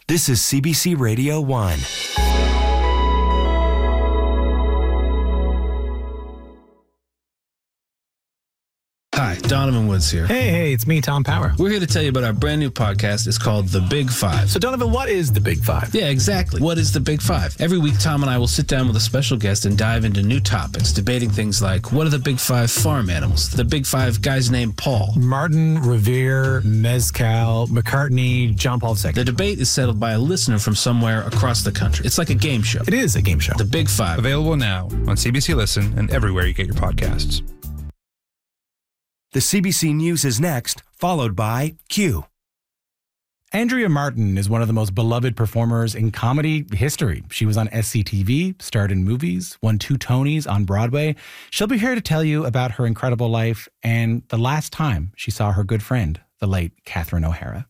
This is CBC Radio 1. Hi, Donovan Woods here. Hey, it's me, Tom Power. We're here to tell you about our brand new podcast. It's called The Big Five. So, Donovan, what is The Big Five? Yeah, exactly. What is The Big Five? Every week, Tom and I will sit down with a special guest and dive into new topics, debating things like, what are the Big Five farm animals? The Big Five guys named Paul. Martin, Revere, Mezcal, McCartney, John Paul II. The debate is settled by a listener from somewhere across the country. It's like a game show. It is a game show. The Big Five. Available now on CBC Listen and everywhere you get your podcasts. The CBC News is next, followed by Q. Andrea Martin is one of the most beloved performers in comedy history. She was on SCTV, starred in movies, won 2 Tonys on Broadway. She'll be here to tell you about her incredible life and the last time she saw her good friend, the late Catherine O'Hara.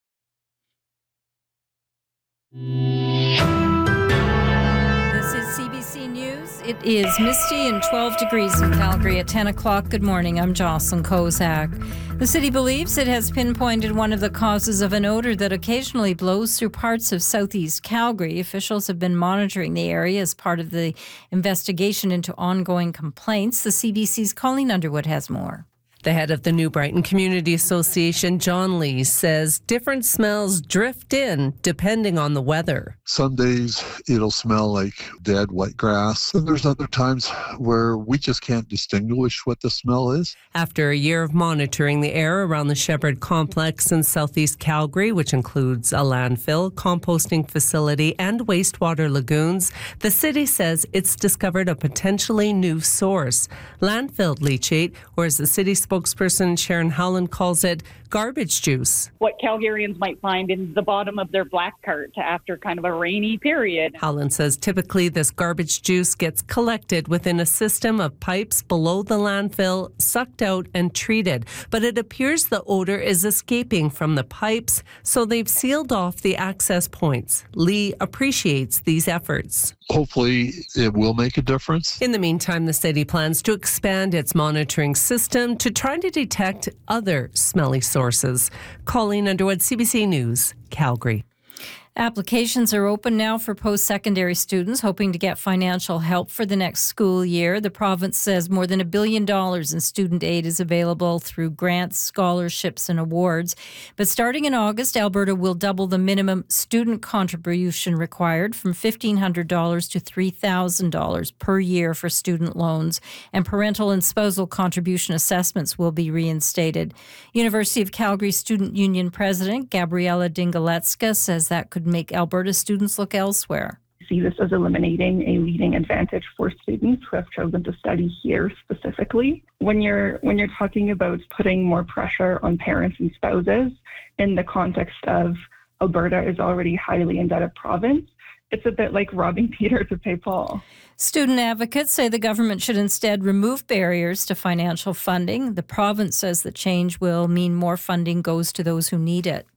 This is CBC News. It is misty and 12 degrees in Calgary at 10 o'clock. Good morning. I'm Jocelyn Kozak. The city believes it has pinpointed one of the causes of an odor that occasionally blows through parts of southeast Calgary. Officials have been monitoring the area as part of the investigation into ongoing complaints. The CBC's Colleen Underwood has more. The head of the New Brighton Community Association, John Lee, says different smells drift in depending on the weather. Some days it'll smell like dead wet grass, and there's other times where we just can't distinguish what the smell is. After a year of monitoring the air around the Shepherd Complex in southeast Calgary, which includes a landfill, composting facility, and wastewater lagoons, the city says it's discovered a potentially new source, landfill leachate, or as the city spokesperson Sharon Howland calls it, garbage juice. What Calgarians might find in the bottom of their black cart after kind of a rainy period. Howland says typically this garbage juice gets collected within a system of pipes below the landfill, sucked out and treated. But it appears the odor is escaping from the pipes, so they've sealed off the access points. Lee appreciates these efforts. Hopefully it will make a difference. In the meantime, the city plans to expand its monitoring system to try to detect other smelly sources. Colleen Underwood, CBC News, Calgary. Applications are open now for post-secondary students hoping to get financial help for the next school year. The province says more than $1 billion in student aid is available through grants, scholarships, and awards. But starting in August, Alberta will double the minimum student contribution required from $1,500 to $3,000 per year for student loans, and parental and spousal contribution assessments will be reinstated. University of Calgary Student Union President Gabriela Dingaletska says that could make Alberta students look elsewhere. See this as eliminating a leading advantage for students who have chosen to study here specifically. When you're talking about putting more pressure on parents and spouses in the context of Alberta is already highly indebted province, it's a bit like robbing Peter to pay Paul. Student advocates say the government should instead remove barriers to financial funding. The province says the change will mean more funding goes to those who need it.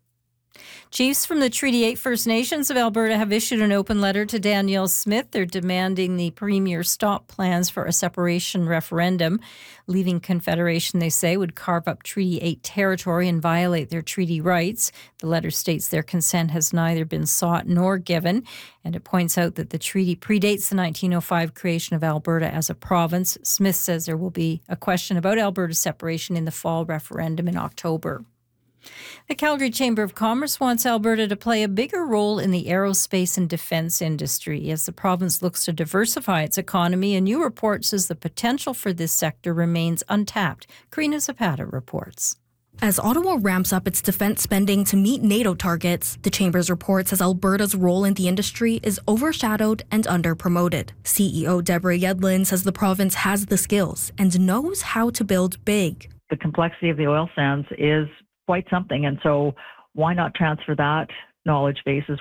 Chiefs from the Treaty 8 First Nations of Alberta have issued an open letter to Danielle Smith. They're demanding the Premier stop plans for a separation referendum. Leaving Confederation, they say, would carve up Treaty 8 territory and violate their treaty rights. The letter states their consent has neither been sought nor given, and it points out that the treaty predates the 1905 creation of Alberta as a province. Smith says there will be a question about Alberta's separation in the fall referendum in October. The Calgary Chamber of Commerce wants Alberta to play a bigger role in the aerospace and defence industry. As the province looks to diversify its economy, a new report says the potential for this sector remains untapped. Karina Zapata reports. As Ottawa ramps up its defence spending to meet NATO targets, the Chamber's report says Alberta's role in the industry is overshadowed and under-promoted. CEO Deborah Yedlin says the province has the skills and knows how to build big. The complexity of the oil sands is quite something, and so why not transfer that knowledge base as